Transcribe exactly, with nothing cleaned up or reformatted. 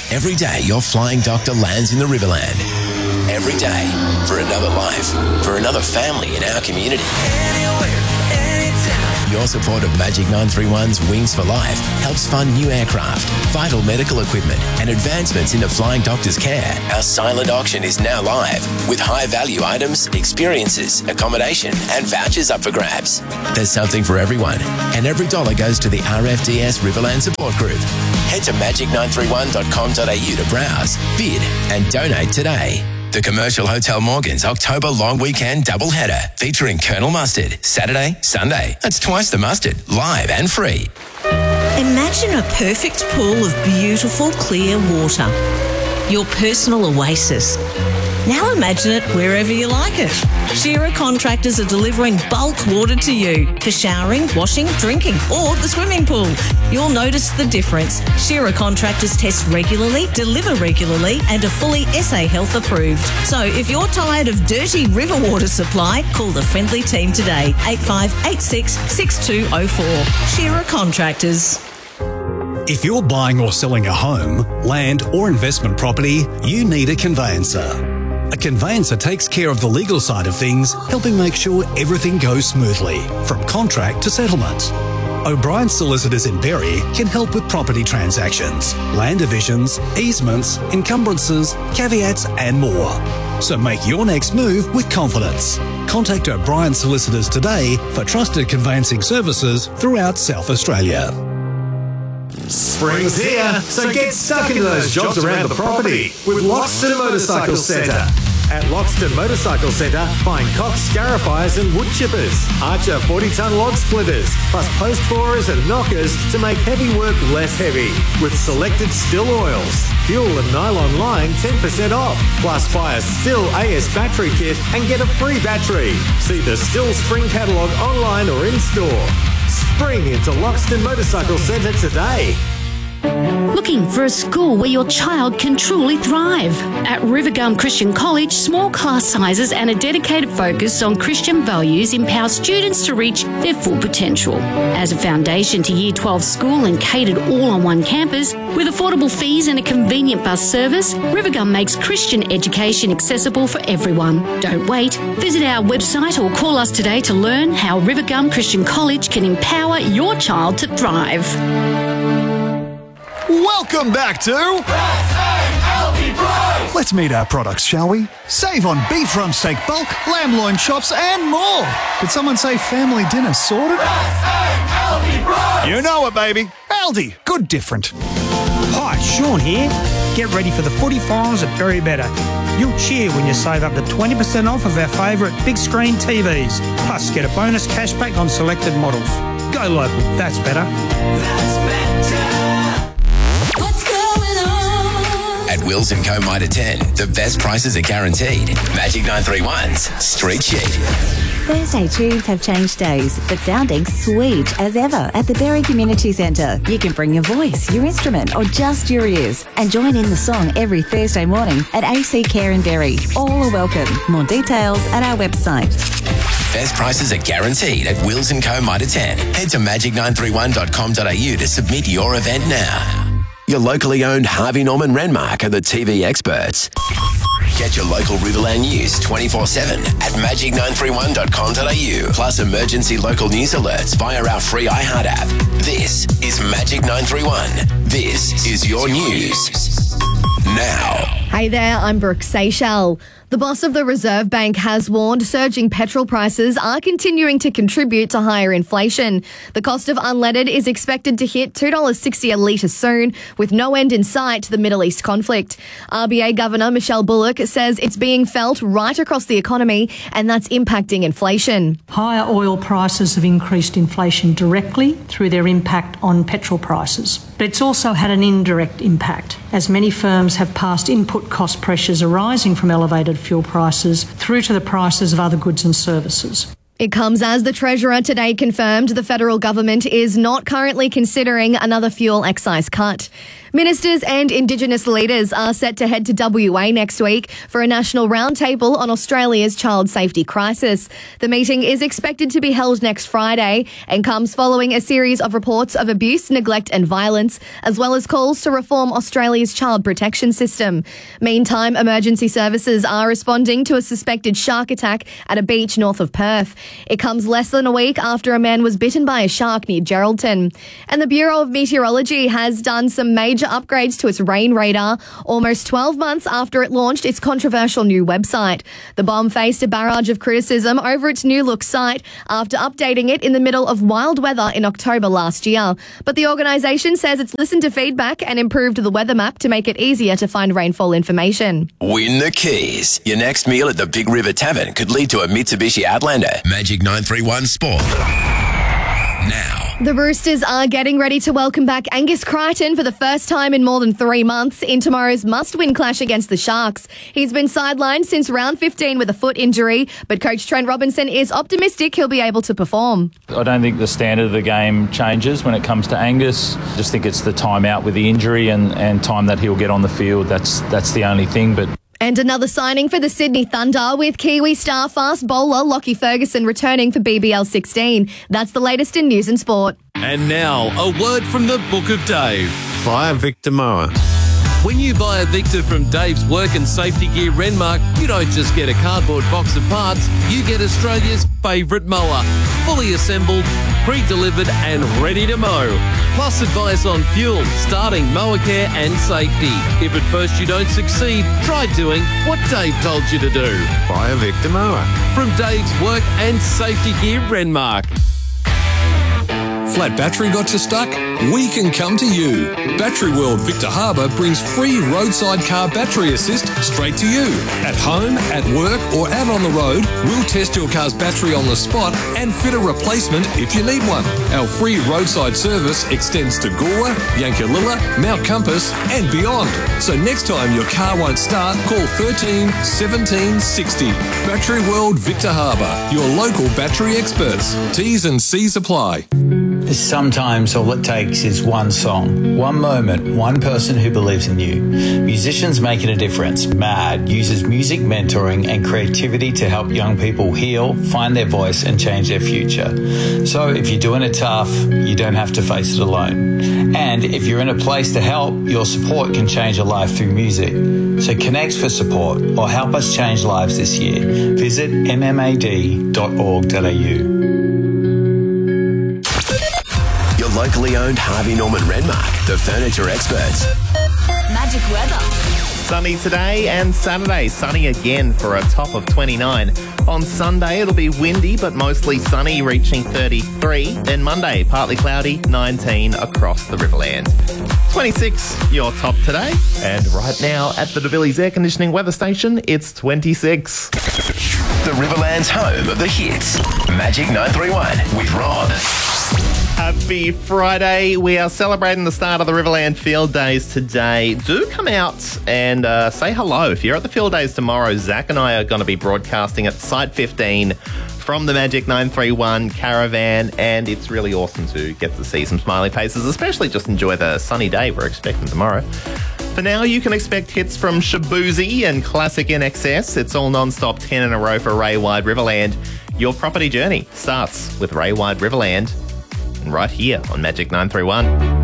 Every day, your flying doctor lands in the Riverland. Every day, for another life, for another family in our community. Anywhere, anytime. Your support of Magic nine three one's Wings for Life helps fund new aircraft, vital medical equipment, and advancements into flying doctors' care. Our silent auction is now live, with high-value items, experiences, accommodation, and vouchers up for grabs. There's something for everyone, and every dollar goes to the R F D S Riverland Support Group. Head to magic nine three one dot com dot a u to browse, bid, and donate today. The Commercial Hotel Morgan's October long weekend doubleheader featuring Colonel Mustard, Saturday, Sunday. That's twice the mustard, live and free. Imagine a perfect pool of beautiful, clear water. Your personal oasis. Now imagine it wherever you like it. Shearer Contractors are delivering bulk water to you for showering, washing, drinking, or the swimming pool. You'll notice the difference. Shearer Contractors test regularly, deliver regularly, and are fully S A Health approved. So if you're tired of dirty river water supply, call the friendly team today, eight five eight six, six two zero four. Shearer Contractors. If you're buying or selling a home, land or investment property, you need a conveyancer. A conveyancer takes care of the legal side of things, helping make sure everything goes smoothly, from contract to settlement. O'Brien Solicitors in Berry can help with property transactions, land divisions, easements, encumbrances, caveats and more. So make your next move with confidence. Contact O'Brien Solicitors today for trusted conveyancing services throughout South Australia. Spring's here, so get stuck into those jobs around the property with Loxton Motorcycle Centre. At Loxton Motorcycle Centre, find Cox scarifiers and wood chippers, Archer forty-tonne log splitters, plus post borers and knockers to make heavy work less heavy. With selected Still oils, fuel and nylon line ten percent off. Plus buy a Still A S battery kit and get a free battery. See the Still Spring catalogue online or in store. Spring into Loxton Motorcycle Centre today. Looking for a school where your child can truly thrive? At Rivergum Christian College, small class sizes and a dedicated focus on Christian values empower students to reach their full potential. As a foundation to Year twelve school and catered all on one campus, with affordable fees and a convenient bus service, Rivergum makes Christian education accessible for everyone. Don't wait. Visit our website or call us today to learn how Rivergum Christian College can empower your child to thrive. Welcome back to Let's meet our products, shall we? Save on beef rump steak bulk, lamb loin chops and more. Did someone say family dinner sorted? You know it, baby. Aldi, good different. Hi, Sean here. Get ready for the footy finals at Berry Better. You'll cheer when you save up to twenty percent off of our favourite big screen T Vs. Plus, get a bonus cashback on selected models. Go local, that's better. That's better. At Wills and Co. Mitre ten, the best prices are guaranteed. Magic nine three one's Street Sheet. Thursday tunes have changed days, but sounding sweet as ever at the Berry Community Centre. You can bring your voice, your instrument, or just your ears and join in the song every Thursday morning at A C Care in Berry. All are welcome. More details at our website. Best prices are guaranteed at Wills and Co. Mitre ten. Head to magic nine three one dot com dot a u to submit your event now. Your locally owned Harvey Norman Renmark are the T V experts. Get your local Riverland news twenty-four seven at magic nine three one dot com dot a u, plus emergency local news alerts via our free iHeart app. This is Magic nine three one. This is your news. Now. Hey there, I'm Brooke Seychelles. The boss of the Reserve Bank has warned surging petrol prices are continuing to contribute to higher inflation. The cost of unleaded is expected to hit two dollars sixty a litre soon, with no end in sight to the Middle East conflict. R B A Governor Michelle Bullock says it's being felt right across the economy, and that's impacting inflation. Higher oil prices have increased inflation directly through their impact on petrol prices. But it's also had an indirect impact, as many firms have passed input cost pressures arising from elevated fuel prices through to the prices of other goods and services. It comes as the Treasurer today confirmed the federal government is not currently considering another fuel excise cut. Ministers and Indigenous leaders are set to head to W A next week for a national roundtable on Australia's child safety crisis. The meeting is expected to be held next Friday and comes following a series of reports of abuse, neglect and violence, as well as calls to reform Australia's child protection system. Meantime, emergency services are responding to a suspected shark attack at a beach north of Perth. It comes less than a week after a man was bitten by a shark near Geraldton. And the Bureau of Meteorology has done some major upgrades to its rain radar almost twelve months after it launched its controversial new website. The bomb faced a barrage of criticism over its new look site after updating it in the middle of wild weather in October last year. But the organisation says it's listened to feedback and improved the weather map to make it easier to find rainfall information. Win the keys. Your next meal at the Big River Tavern could lead to a Mitsubishi Outlander. Magic nine three one Sport. Now. The Roosters are getting ready to welcome back Angus Crichton for the first time in more than three months in tomorrow's must-win clash against the Sharks. He's been sidelined since round fifteen with a foot injury, but coach Trent Robinson is optimistic he'll be able to perform. I don't think the standard of the game changes when it comes to Angus. I just think it's the time out with the injury and, and time that he'll get on the field. That's, that's the only thing, but... And another signing for the Sydney Thunder with Kiwi star fast bowler Lockie Ferguson returning for B B L sixteen. That's the latest in news and sport. And now, a word from the Book of Dave. Buy a Victor mower. When you buy a Victor from Dave's Work and Safety Gear Renmark, you don't just get a cardboard box of parts, you get Australia's favourite mower. Fully assembled, pre-delivered and ready to mow. Plus advice on fuel, starting, mower care and safety. If at first you don't succeed, try doing what Dave told you to do. Buy a Victor mower. From Dave's Work and Safety Gear Renmark. Flat battery got you stuck? We can come to you. Battery World Victor Harbour brings free roadside car battery assist straight to you. At home, at work or out on the road, we'll test your car's battery on the spot and fit a replacement if you need one. Our free roadside service extends to Gore, Yankalilla, Mount Compass and beyond. So next time your car won't start, call thirteen seventeen sixty. Battery World Victor Harbour, your local battery experts. T's and C's apply. Sometimes all it takes is one song, one moment, one person who believes in you. Musicians Making a Difference, MAD, uses music mentoring and creativity to help young people heal, find their voice and change their future. So if you're doing it tough, you don't have to face it alone. And if you're in a place to help, your support can change a life through music. So connect for support or help us change lives this year. Visit m m a d dot org dot a u. Locally owned Harvey Norman Renmark, the furniture experts. Magic weather. Sunny today and Saturday. Sunny again for a top of twenty-nine. On Sunday, it'll be windy but mostly sunny, reaching thirty-three. Then Monday, partly cloudy, nineteen across the Riverland. twenty-six, your top today. And right now at the De Villiers Air Conditioning Weather Station, it's twenty-six. The Riverland's home of the hits. Magic nine three one with Rod. Happy Friday. We are celebrating the start of the Riverland Field Days today. Do come out and uh, say hello. If you're at the Field Days tomorrow, Zach and I are going to be broadcasting at Site fifteen from the Magic nine three one Caravan, and it's really awesome to get to see some smiley faces, especially just enjoy the sunny day we're expecting tomorrow. For now, you can expect hits from Shaboozey and Classic N X S. It's all non-stop ten in a row for Ray Wide Riverland. Your property journey starts with Ray Wide Riverland. And right here on Magic nine three one.